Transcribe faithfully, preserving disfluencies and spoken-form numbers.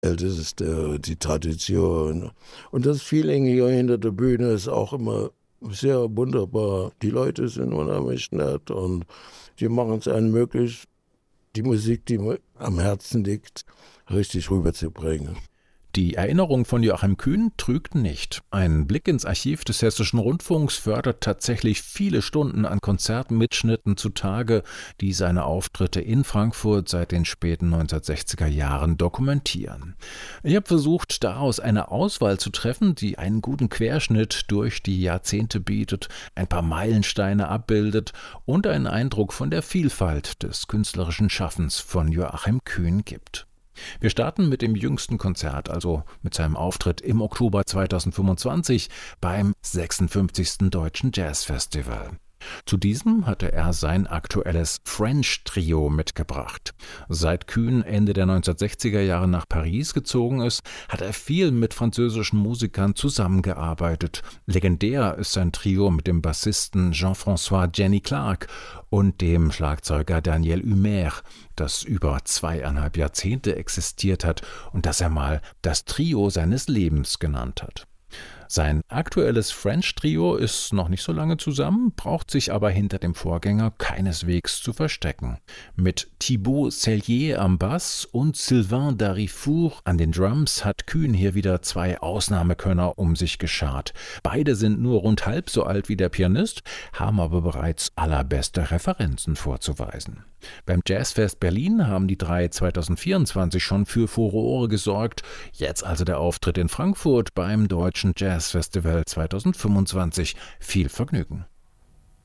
Älteste, die Tradition. Und das Feeling hier hinter der Bühne ist auch immer sehr wunderbar. Die Leute sind unheimlich nett und die machen es einem möglich, die Musik, die mir am Herzen liegt, richtig rüberzubringen. Die Erinnerung von Joachim Kühn trügt nicht. Ein Blick ins Archiv des Hessischen Rundfunks fördert tatsächlich viele Stunden an Konzertmitschnitten zutage, die seine Auftritte in Frankfurt seit den späten neunzehnhundertsechziger Jahren dokumentieren. Ich habe versucht, daraus eine Auswahl zu treffen, die einen guten Querschnitt durch die Jahrzehnte bietet, ein paar Meilensteine abbildet und einen Eindruck von der Vielfalt des künstlerischen Schaffens von Joachim Kühn gibt. Wir starten mit dem jüngsten Konzert, also mit seinem Auftritt im Oktober zweitausendfünfundzwanzig beim sechsundfünfzigsten Deutschen Jazzfestival. Zu diesem hatte er sein aktuelles French Trio mitgebracht. Seit Kühn Ende der neunzehnhundertsechziger Jahre nach Paris gezogen ist, hat er viel mit französischen Musikern zusammengearbeitet. Legendär ist sein Trio mit dem Bassisten Jean-François Jenny Clark und dem Schlagzeuger Daniel Humer, das über zweieinhalb Jahrzehnte existiert hat und das er mal das Trio seines Lebens genannt hat. Sein aktuelles French-Trio ist noch nicht so lange zusammen, braucht sich aber hinter dem Vorgänger keineswegs zu verstecken. Mit Thibaut Sellier am Bass und Sylvain Darifour an den Drums hat Kühn hier wieder zwei Ausnahmekönner um sich geschart. Beide sind nur rund halb so alt wie der Pianist, haben aber bereits allerbeste Referenzen vorzuweisen. Beim Jazzfest Berlin haben die drei zweitausendvierundzwanzig schon für Furore gesorgt. Jetzt also der Auftritt in Frankfurt beim Deutschen Jazzfestival zweitausendfünfundzwanzig. Viel Vergnügen.